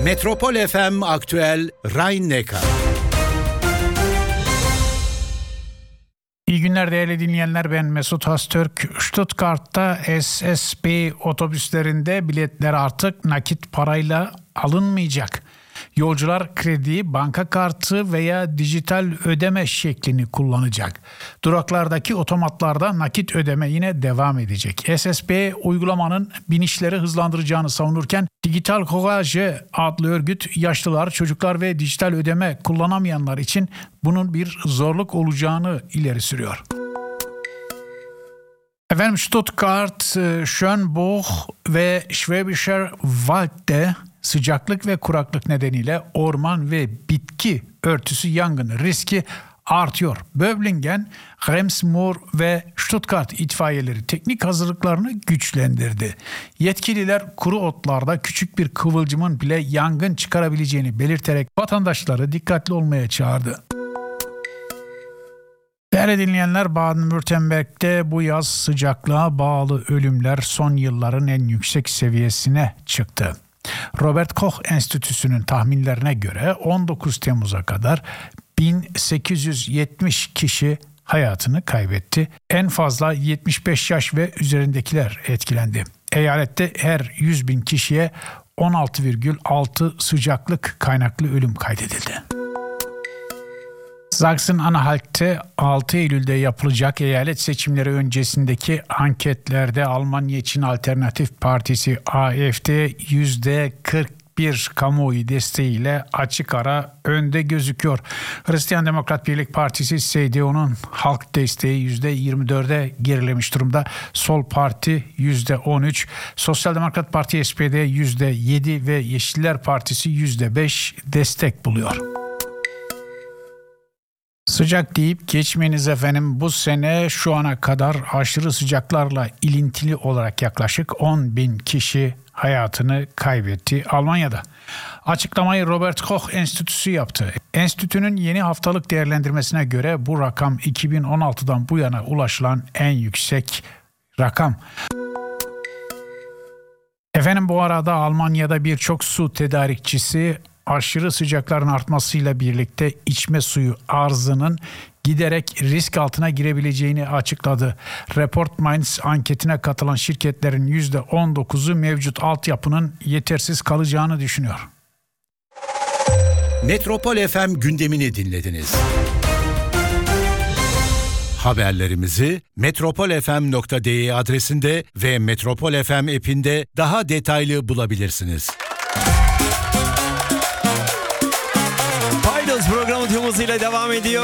Metropol FM Aktüel Rhein-Neckar. İyi günler değerli dinleyenler, ben Mesut Hastürk. Stuttgart'ta SSB otobüslerinde biletler artık nakit parayla alınmayacak. Yolcular kredi, banka kartı veya dijital ödeme şeklini kullanacak. Duraklardaki otomatlarda nakit ödeme yine devam edecek. SSB uygulamanın binişleri hızlandıracağını savunurken Digital Courage adlı örgüt yaşlılar, çocuklar ve dijital ödeme kullanamayanlar için bunun bir zorluk olacağını ileri sürüyor. Efendim, Stuttgart, Schönbuch ve Schwäbischer Wald'de sıcaklık ve kuraklık nedeniyle orman ve bitki örtüsü yangını riski artıyor. Böblingen, Rems-Murr ve Stuttgart itfaiyeleri teknik hazırlıklarını güçlendirdi. Yetkililer kuru otlarda küçük bir kıvılcımın bile yangın çıkarabileceğini belirterek vatandaşları dikkatli olmaya çağırdı. Değerli dinleyenler, Baden-Württemberg'de bu yaz sıcaklığa bağlı ölümler son yılların en yüksek seviyesine çıktı. Robert Koch Enstitüsü'nün tahminlerine göre 19 Temmuz'a kadar 1870 kişi hayatını kaybetti. En fazla 75 yaş ve üzerindekiler etkilendi. Eyalette her 100 bin kişiye 16,6 sıcaklık kaynaklı ölüm kaydedildi. Sachsen-Anhalt'te 6 Eylül'de yapılacak eyalet seçimleri öncesindeki anketlerde Almanya için Alternatif Partisi AfD %41 kamuoyu desteğiyle açık ara önde gözüküyor. Hristiyan Demokrat Birlik Partisi CDU'nun halk desteği %24'e gerilemiş durumda. Sol Parti %13, Sosyal Demokrat Parti SPD %7 ve Yeşiller Partisi %5 destek buluyor. Sıcak deyip geçmeyiniz efendim. Bu sene şu ana kadar aşırı sıcaklarla ilintili olarak yaklaşık 10 bin kişi hayatını kaybetti Almanya'da. Açıklamayı Robert Koch Enstitüsü yaptı. Enstitünün yeni haftalık değerlendirmesine göre bu rakam 2016'dan bu yana ulaşılan en yüksek rakam. Efendim, bu arada Almanya'da birçok su tedarikçisi aşırı sıcakların artmasıyla birlikte içme suyu arzının giderek risk altına girebileceğini açıkladı. Report Minds anketine katılan şirketlerin %19'u mevcut altyapının yetersiz kalacağını düşünüyor. Metropol FM gündemini dinlediniz. Haberlerimizi metropolfm.de adresinde ve Metropol FM app'inde daha detaylı bulabilirsiniz. Programı tüm hızıyla devam ediyor.